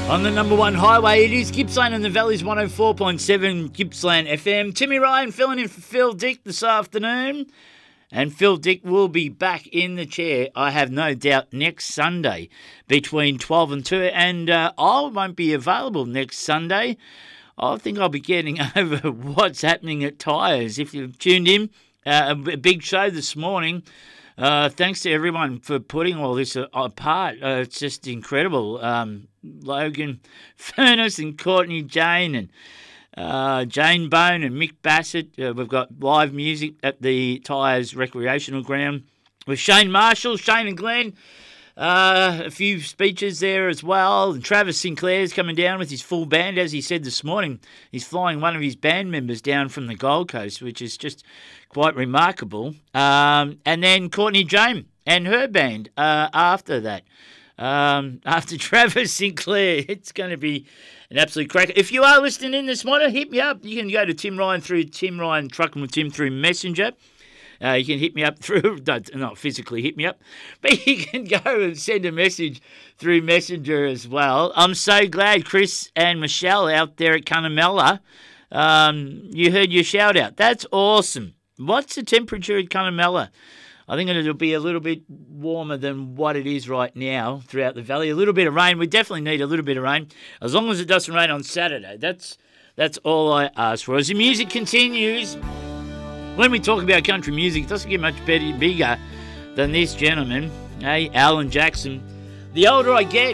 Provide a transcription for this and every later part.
On the number one highway, it is Gippsland and the Valleys 104.7 Gippsland FM. Timmy Ryan filling in for Phil Dick this afternoon. And Phil Dick will be back in the chair, I have no doubt, next Sunday between 12 and 2. And I won't be available next Sunday. I think I'll be getting over what's happening at Tyres. If you've tuned in, a big show this morning. Thanks to everyone for putting all this apart. It's just incredible. Logan Furness and Courtney Jane and Jane Bone and Mick Bassett. We've got live music at the Tyres Recreational Ground with Shane Marshall, Shane and Glenn. A few speeches there as well. And Travis Sinclair's coming down with his full band. As he said this morning, he's flying one of his band members down from the Gold Coast, which is just quite remarkable. And then Courtney Jane and her band after that. After Travis Sinclair, it's going to be an absolute cracker. If you are listening in this morning, hit me up. You can go to Tim Ryan through Tim Ryan Trucking with Tim through Messenger. You can hit me up through, not physically hit me up, but you can go and send a message through Messenger as well. I'm so glad Chris and Michelle out there at Cunnamulla, you heard your shout out. That's awesome. What's the temperature at Cunnamulla? I think it'll be a little bit warmer than what it is right now throughout the valley. A little bit of rain. We definitely need a little bit of rain, as long as it doesn't rain on Saturday. That's all I ask for. As the music continues, when we talk about country music, it doesn't get much bigger than this gentleman, Alan Jackson. The older I get,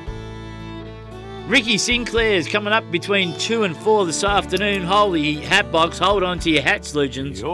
Ricky Sinclair's coming up between 2 and 4 this afternoon. Holy hat box, hold on to your hats, legends.